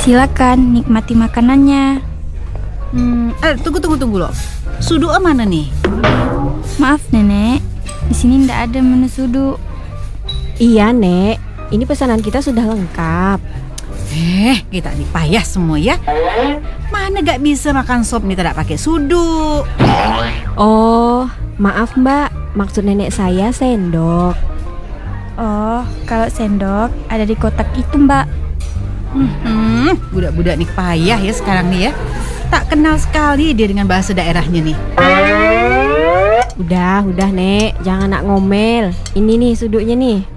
Silakan nikmati makanannya. Tunggu loh. Sudu mana nih? Maaf Nenek, di sini ndak ada menu sudu. Iya Nek, ini pesanan kita sudah lengkap. Kita dipayah semua ya. Mana gak bisa makan sop nih tidak pakai sudu. Oh, maaf Mbak, maksud nenek saya sendok. Oh, kalau sendok ada di kotak itu Mbak. Budak-budak nih payah ya sekarang nih ya. Tak kenal sekali dia dengan bahasa daerahnya nih. Udah Nek, jangan nak ngomel. Ini nih suduknya nih.